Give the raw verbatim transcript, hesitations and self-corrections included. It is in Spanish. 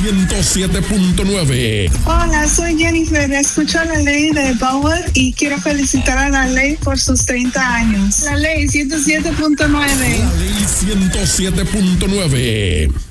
ciento siete punto nueve. Hola, soy Jennifer. Escucho la ley de Bauer y quiero felicitar a la ley por sus treinta años. La ley ciento siete punto nueve. La ley ciento siete punto nueve.